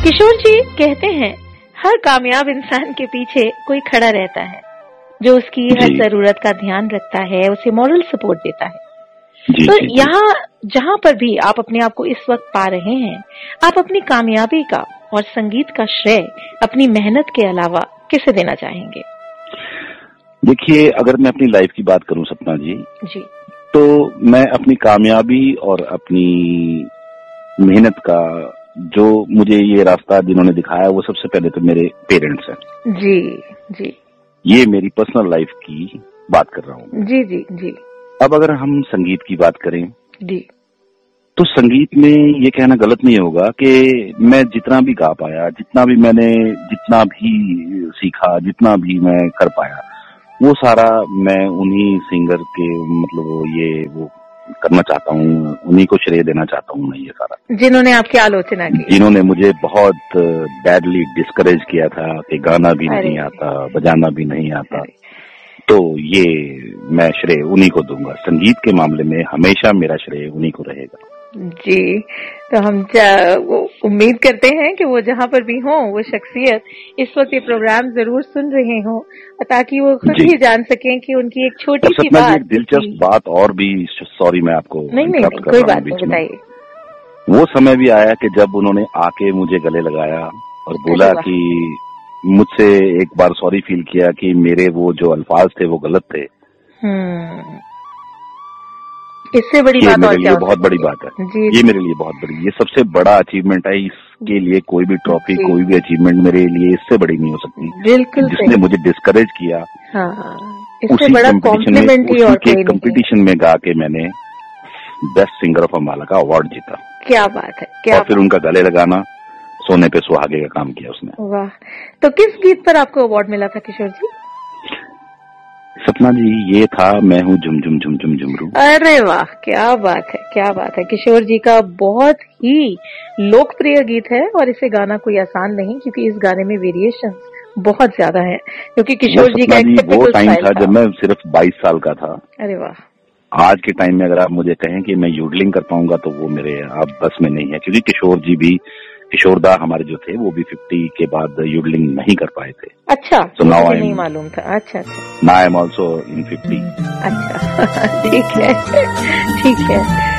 किशोर जी कहते हैं हर कामयाब इंसान के पीछे कोई खड़ा रहता है जो उसकी हर जरूरत का ध्यान रखता है, उसे मॉरल सपोर्ट देता है। तो यहाँ जहाँ पर भी आप अपने आप को इस वक्त पा रहे हैं, आप अपनी कामयाबी का और संगीत का श्रेय अपनी मेहनत के अलावा किसे देना चाहेंगे? देखिए, अगर मैं अपनी लाइफ की बात करूं सपना जी, तो मैं अपनी कामयाबी और अपनी मेहनत का जो मुझे ये रास्ता जिन्होंने दिखाया वो सबसे पहले तो मेरे पेरेंट्स हैं। जी। ये मेरी पर्सनल लाइफ की बात कर रहा हूँ। जी। अब अगर हम संगीत की बात करें जी, तो संगीत में ये कहना गलत नहीं होगा कि मैं जितना भी गा पाया, जितना भी सीखा, जितना भी मैं कर पाया, वो सारा मैं उन्हीं सिंगर के वो करना चाहता हूँ, उन्हीं को श्रेय देना चाहता हूँ मैं ये सारा, जिन्होंने आपकी आलोचना की, जिन्होंने मुझे बहुत बैडली डिस्करेज किया था कि गाना भी नहीं आता, बजाना भी नहीं आता। तो ये मैं श्रेय उन्हीं को दूंगा। संगीत के मामले में हमेशा मेरा श्रेय उन्हीं को रहेगा। जी, तो हम उम्मीद करते हैं कि वो जहाँ पर भी हों, वो शख्सियत इस वक्त ये प्रोग्राम जरूर सुन रहे हों, ताकि वो खुद ही जान सकें कि उनकी एक छोटी सी बात, एक दिलचस्प बात और भी, सॉरी मैं आपको नहीं कोई बात नहीं, बताइए। वो समय भी आया कि जब उन्होंने आके मुझे गले लगाया और बोला कि मुझसे एक बार सॉरी फील किया कि मेरे वो जो अल्फाज थे वो गलत थे। इससे बड़ी बात और क्या? बहुत बड़ी बात है ये मेरे लिए, बहुत बड़ी, ये सबसे बड़ा अचीवमेंट है। इसके लिए कोई भी ट्रॉफी, कोई भी अचीवमेंट मेरे लिए इससे बड़ी नहीं हो सकती। बिल्कुल, जिसने मुझे डिस्करेज किया, इससे बड़ा कॉम्प्लीमेंट ही और कोई नहीं। कंपटीशन में गा के मैंने बेस्ट सिंगर ऑफ अम्बाला का अवार्ड जीता। क्या बात है, क्या और फिर उनका गले लगाना, सोने पे सुहागे का काम किया उसने। वाह, तो किस गीत पर आपको अवार्ड मिला था किशोर जी? सपना जी, ये था मैं हूँ झुम झुम झुम झुम झुमरू। अरे वाह, क्या बात है, क्या बात है। किशोर जी का बहुत ही लोकप्रिय गीत है और इसे गाना कोई आसान नहीं, क्योंकि इस गाने में वेरिएशन बहुत ज्यादा है, क्योंकि किशोर जी का एक वो टाइम था जब मैं सिर्फ 22 साल का था। अरे वाह। आज के टाइम में अगर आप मुझे कहें कि मैं यूडलिंग कर पाऊंगा तो वो मेरे आप बस में नहीं है, क्योंकि किशोर जी भी, किशोरदा हमारे जो थे वो भी 50 के बाद यूडलिंग नहीं कर पाए थे। अच्छा, तो नाउ आई नहीं मालूम था। अच्छा, now I am also in 50। अच्छा ठीक है।